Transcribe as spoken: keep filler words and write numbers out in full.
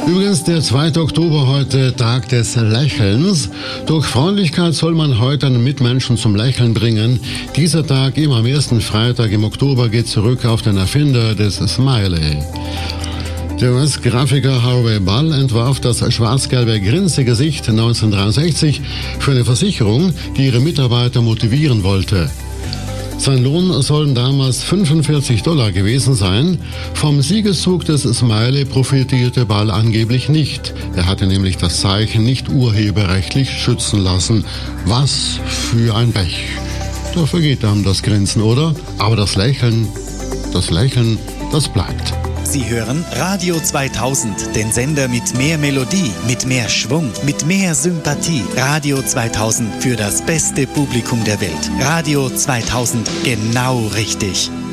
Übrigens, der zweite Oktober heute, Tag des Lächelns. Durch Freundlichkeit soll man heute einen Mitmenschen zum Lächeln bringen. Dieser Tag, immer am ersten Freitag im Oktober, geht zurück auf den Erfinder des Smiley. Der U S-Grafiker Harvey Ball entwarf das schwarz-gelbe Grinsegesicht neunzehnhundertdreiundsechzig für eine Versicherung, die ihre Mitarbeiter motivieren wollte. Sein Lohn sollen damals fünfundvierzig Dollar gewesen sein. Vom Siegeszug des Smiley profitierte Ball angeblich nicht. Er hatte nämlich das Zeichen nicht urheberrechtlich schützen lassen. Was für ein Pech. Da vergeht einem das Grinsen, oder? Aber das Lächeln, das Lächeln, das bleibt. Sie hören Radio zweitausend, den Sender mit mehr Melodie, mit mehr Schwung, mit mehr Sympathie. Radio zweitausend für das beste Publikum der Welt. Radio zweitausend, genau richtig.